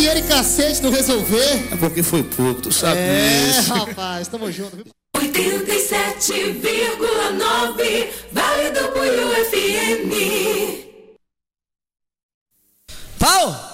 dinheiro e cacete não resolver. É porque foi pouco, tu sabe disso. Rapaz, tamo junto, viu? 87,9 Vale do Buiú FM. Pau!